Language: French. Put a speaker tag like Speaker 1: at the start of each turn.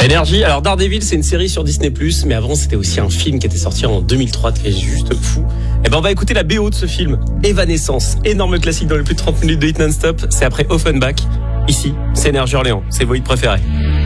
Speaker 1: Énergie. Alors Daredevil, c'est une série sur Disney+, mais avant c'était aussi un film qui était sorti en 2003 qui est juste fou. Et ben on va écouter la BO de ce film, Evanescence, énorme classique dans les plus de 30 minutes de hit non-stop. C'est après Offenbach. Ici, c'est Énergie Orléans, c'est vos hits préférés.